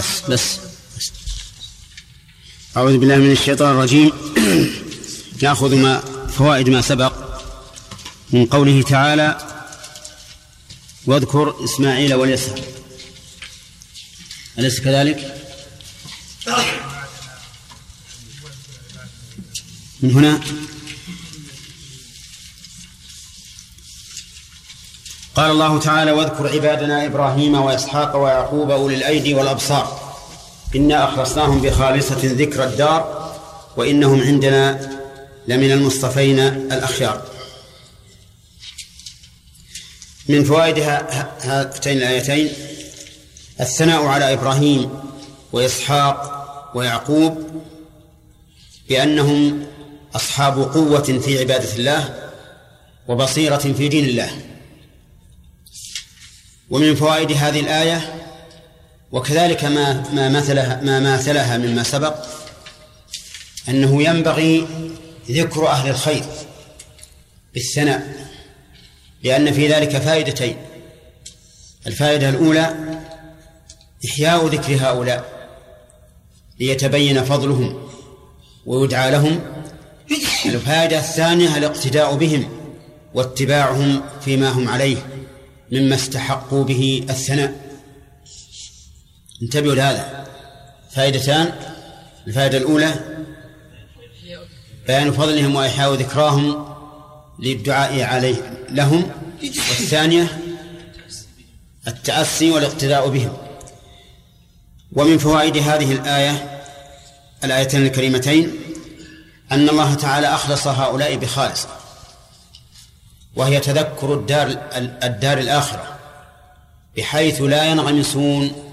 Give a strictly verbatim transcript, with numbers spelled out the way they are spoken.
بس أعوذ بالله من الشيطان الرجيم. نأخذ ما فوائد ما سبق من قوله تعالى واذكر إسماعيل واليسع، أليس كذلك؟ من هنا قال الله تعالى واذكر عبادنا إبراهيم وإسحاق ويعقوب أولي الأيدي والأبصار إنا أخلصناهم بخالصة ذكر الدار وإنهم عندنا لمن المصطفين الأخيار. من فوائد هاتين الآيتين الثناء على إبراهيم وإسحاق ويعقوب بأنهم أصحاب قوة في عبادة الله وبصيرة في دين الله. ومن فوائد هذه الآية وكذلك ما ما مثلها ما مثلها مما سبق أنه ينبغي ذكر أهل الخير بالثناء، لأن في ذلك فائدتين. الفائدة الأولى إحياء ذكر هؤلاء ليتبين فضلهم ويدعى لهم. الفائدة الثانية الاقتداء بهم واتباعهم فيما هم عليه مما استحقوا به الثناء. انتبهوا لهذا، فائدتان: الفائدة الأولى بيان فضلهم وإحياء ذكراهم للدعاء عليه لهم، والثانية التأسي والاقتداء بهم. ومن فوائد هذه الآية الآيتين الكريمتين أن الله تعالى أخلص هؤلاء بخالصة، وهي تذكر الدار, الدار الآخرة، بحيث لا ينغمسون